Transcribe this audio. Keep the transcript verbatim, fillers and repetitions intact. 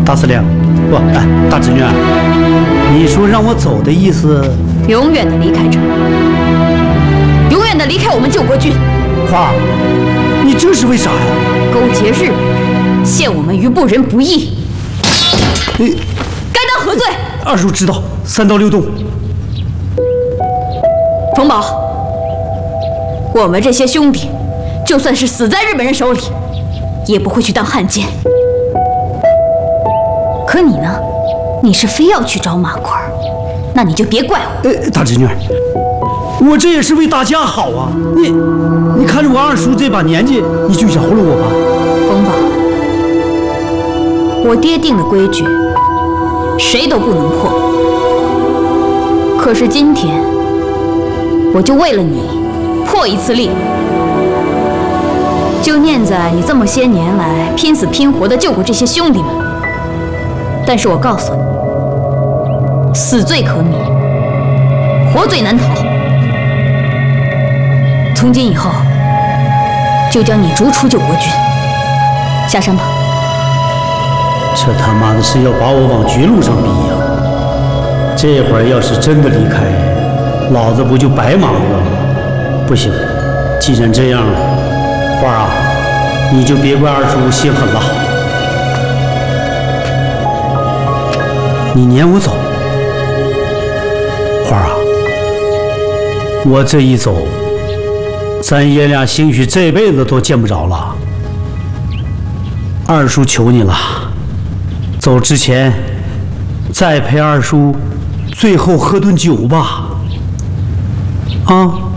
大司令，不，哎，大侄女，你说让我走的意思？ 永远的离开这，永远的离开我们救国军。 花儿，你这是为啥呀？ 勾结日本人，陷我们于不仁不义， 你该当何罪？ 二叔知道，三刀六洞。 冯宝，我们这些兄弟，就算是死在日本人手里，也不会去当汉奸。可你呢？你是非要去找马褂，那你就别怪我。 呃，大侄女，我这也是为大家好啊！你，你看着我二叔这把年纪，你就饶了我吧。 冯宝，我爹定的规矩，谁都不能破。可是今天，我就为了你破一次例。就念在你这么些年来拼死拼活的救过这些兄弟们。但是我告诉你，死罪可免，活罪难逃。从今以后，就将你逐出救国军。下山吧。 这他妈的是要把我往绝路上逼呀！这会儿要是真的离开，老子不就白忙活了吗？不行，既然这样，花儿啊，你就别怪二叔心狠了。你撵我走，花儿啊，我这一走，咱爷俩兴许这辈子都见不着了。二叔求你了，走之前再陪二叔最后喝顿酒吧，啊。